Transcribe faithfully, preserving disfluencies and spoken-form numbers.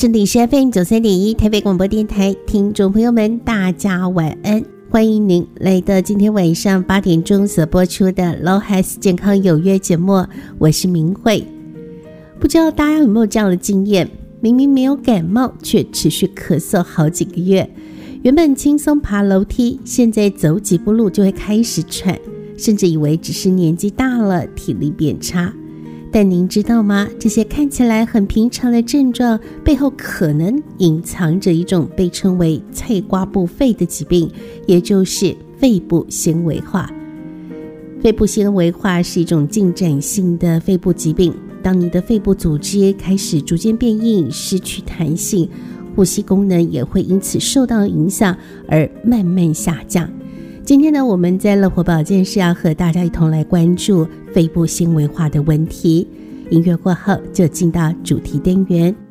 这里是 F M 九十三点一 台北广播电台，听众朋友们大家晚安，欢迎您来到今天晚上八点钟所播出的 Low Health 健康有约节目，我是明慧。不知道大家有没有这样的经验，明明没有感冒却持续咳嗽好几个月，原本轻松爬楼梯，现在走几步路就会开始喘，甚至以为只是年纪大了体力变差。但您知道吗？这些看起来很平常的症状背后可能隐藏着一种被称为菜瓜布肺的疾病，也就是肺部纤维化。肺部纤维化是一种进展性的肺部疾病，当你的肺部组织开始逐渐变硬，失去弹性，呼吸功能也会因此受到影响而慢慢下降。今天呢，我们在乐活保健室要和大家一同来关注肺部纤维化的问题。音乐过后就进到主题单元。